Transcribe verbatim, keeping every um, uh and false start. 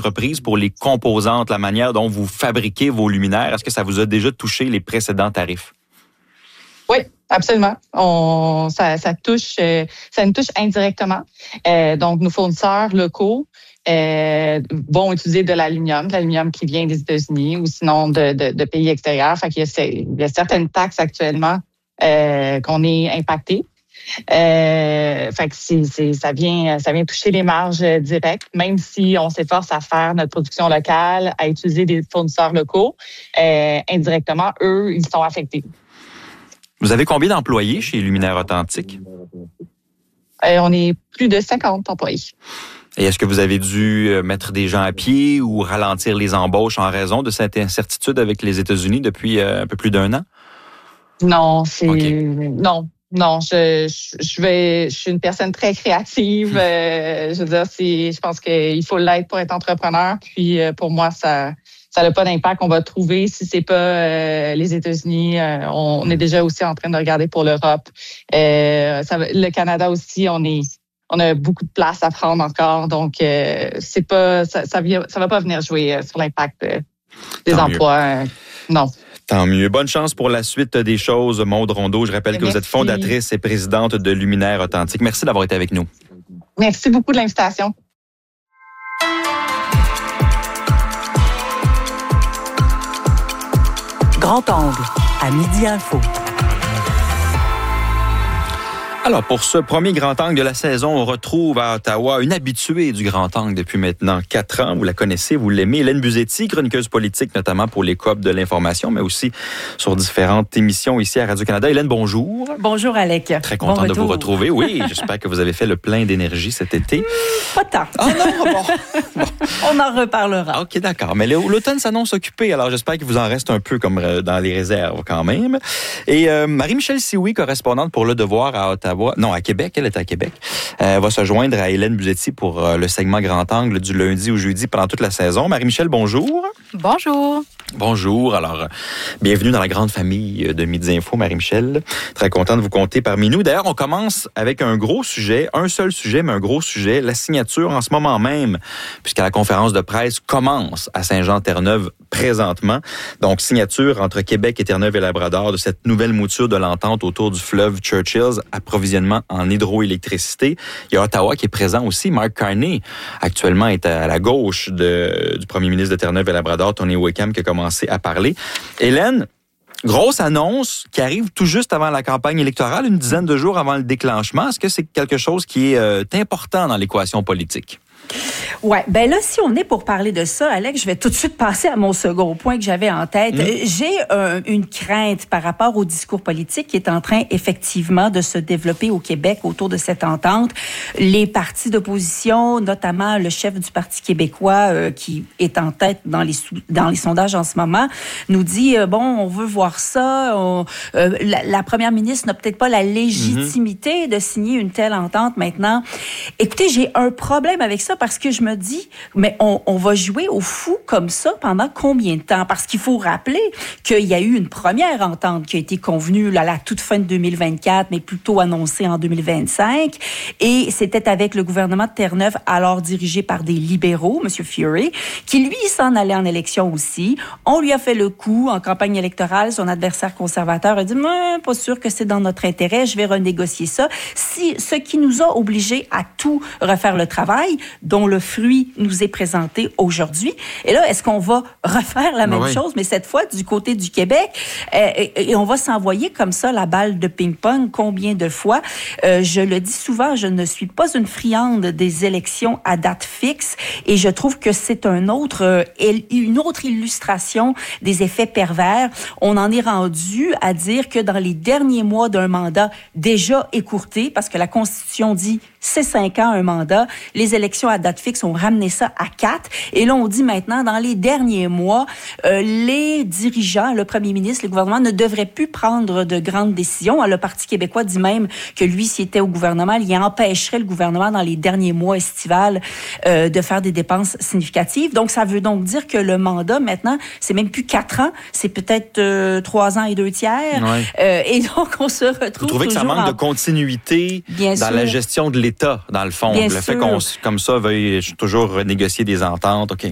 l'entreprise pour les composantes, la manière dont vous fabriquez vos luminaires. Est-ce que ça vous a déjà touché les précédents tarifs? Oui, absolument. On, ça, ça touche, euh, ça nous touche indirectement. Euh, donc, nos fournisseurs locaux euh, vont utiliser de l'aluminium, de l'aluminium qui vient des États-Unis ou sinon de, de, de pays extérieurs. Fait qu'il y a, il y a certaines taxes actuellement euh, qu'on est impacté. Euh, fait que c'est, c'est, ça vient, ça vient toucher les marges directes, même si on s'efforce à faire notre production locale, à utiliser des fournisseurs locaux. Euh, indirectement, eux, ils sont affectés. Vous avez combien d'employés chez Luminaires Authentiques? Euh, on est plus de cinquante employés. Et est-ce que vous avez dû mettre des gens à pied ou ralentir les embauches en raison de cette incertitude avec les États-Unis depuis un peu plus d'un an? Non, c'est okay. non. Non, je, je vais, je suis une personne très créative. Euh, je veux dire, c'est, je pense qu'il faut l'être pour être entrepreneur. Puis euh, pour moi, ça, ça n'a pas d'impact. On va trouver si c'est pas euh, les États-Unis. Euh, on, on est déjà aussi en train de regarder pour l'Europe. Euh, ça, le Canada aussi, on est, on a beaucoup de place à prendre encore. Donc euh, c'est pas, ça, ça, vient, ça va pas venir jouer sur l'impact euh, des Tant emplois. Euh, non. Tant mieux. Bonne chance pour la suite des choses, Maude Rondeau. Je rappelle que Merci. Vous êtes fondatrice et présidente de Luminaires Authentiques. Merci d'avoir été avec nous. Merci beaucoup de l'invitation. Grand Angle, à Midi Info. Alors, pour ce premier Grand Angle de la saison, on retrouve à Ottawa une habituée du Grand Angle depuis maintenant quatre ans. Vous la connaissez, vous l'aimez. Hélène Buzzetti, chroniqueuse politique, notamment pour les Coop de l'information, mais aussi sur différentes émissions ici à Radio-Canada. Hélène, bonjour. Bonjour, Alec. Très content bon de vous retrouver. Oui, j'espère que vous avez fait le plein d'énergie cet été. Pas tant. Ah non, bon. bon. On en reparlera. OK, d'accord. Mais l'automne s'annonce occupé, alors j'espère qu'il vous en reste un peu comme dans les réserves quand même. Et euh, Marie-Michel Sioui, correspondante pour Le Devoir à Ottawa, non, à Québec, elle est à Québec, euh, va se joindre à Hélène Buzzetti pour euh, le segment Grand Angle du lundi au jeudi pendant toute la saison. Marie-Michel, bonjour. Bonjour. Bonjour. Alors, euh, bienvenue dans la grande famille de Midi Info, Marie-Michel. Très content de vous compter parmi nous. D'ailleurs, on commence avec un gros sujet, un seul sujet, mais un gros sujet, la signature en ce moment même, puisque la conférence de presse commence à Saint-Jean-Terre-Neuve présentement. Donc, signature entre Québec et Terre-Neuve et Labrador de cette nouvelle mouture de l'entente autour du fleuve Churchills, approvisionnement en hydroélectricité. Il y a Ottawa qui est présent aussi. Mark Carney, actuellement, est à la gauche de, du premier ministre de Terre-Neuve et Labrador, Tony Wickham, qui a commencé à parler. Hélène, grosse annonce qui arrive tout juste avant la campagne électorale, une dizaine de jours avant le déclenchement. Est-ce que c'est quelque chose qui est euh, important dans l'équation politique? Ouais, ben là, si on est pour parler de ça, Alex, je vais tout de suite passer à mon second point que j'avais en tête. Mmh. J'ai euh, une crainte par rapport au discours politique qui est en train, effectivement, de se développer au Québec autour de cette entente. Les partis d'opposition, notamment le chef du Parti québécois, euh, qui est en tête dans les, sou- dans les sondages en ce moment, nous dit, euh, bon, on veut voir ça. On, euh, la, la première ministre n'a peut-être pas la légitimité mmh. de signer une telle entente maintenant. Écoutez, j'ai un problème avec ça parce que je me dis, mais on, on va jouer au fou comme ça pendant combien de temps? Parce qu'il faut rappeler qu'il y a eu une première entente qui a été convenue là, à la toute fin de deux mille vingt-quatre, mais plutôt annoncée en deux mille vingt-cinq. Et c'était avec le gouvernement de Terre-Neuve, alors dirigé par des libéraux, M. Fury, qui, lui, s'en allait en élection aussi. On lui a fait le coup en campagne électorale. Son adversaire conservateur a dit, mais pas sûr que c'est dans notre intérêt, je vais renégocier ça. Si, ce qui nous a obligés à tout refaire le travail, dont le fruit nous est présenté aujourd'hui. Et là, est-ce qu'on va refaire la même oui. chose, mais cette fois du côté du Québec? Euh, et, et on va s'envoyer comme ça la balle de ping-pong combien de fois? Euh, je le dis souvent, je ne suis pas une friande des élections à date fixe et je trouve que c'est un autre, euh, une autre illustration des effets pervers. On en est rendu à dire que dans les derniers mois d'un mandat déjà écourté, parce que la Constitution dit c'est cinq ans un mandat, les élections à date fixe ont ramené ça à quatre. Et là, on dit maintenant, dans les derniers mois, euh, les dirigeants, le premier ministre, le gouvernement ne devraient plus prendre de grandes décisions. Le Parti québécois dit même que lui, s'il était au gouvernement, il empêcherait le gouvernement dans les derniers mois estivales euh, de faire des dépenses significatives. Donc, ça veut donc dire que le mandat, maintenant, c'est même plus quatre ans, c'est peut-être euh, trois ans et deux tiers. Ouais. Euh, et donc, on se retrouve Vous trouvez que ça manque en... de continuité Bien dans sûr. la gestion de l'État, dans le fond? Bien le sûr. fait qu'on, comme ça, veuille toujours renégocier des ententes, OK.